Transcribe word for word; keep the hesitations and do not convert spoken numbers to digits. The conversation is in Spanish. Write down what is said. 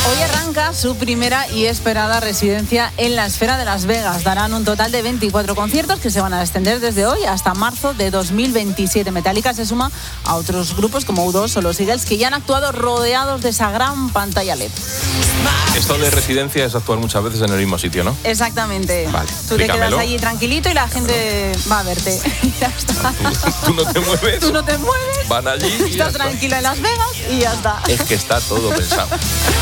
Hoy arranca su primera y esperada residencia en la Esfera de Las Vegas. Darán un total de veinticuatro conciertos que se van a extender desde hoy hasta marzo de dos mil veintisiete. Metallica se suma a otros grupos como U dos o los Eagles que ya han actuado rodeados de esa gran pantalla L E D. Esto de residencia es actuar muchas veces en el mismo sitio, ¿no? Exactamente. Vale, tú te explícamelo. quedas allí tranquilito y la gente va a verte. Ya está. Tú, tú no te mueves. Tú no te mueves. Van allí y ya Estás está. tranquilo en Las Vegas y ya está. Es que está todo pensado.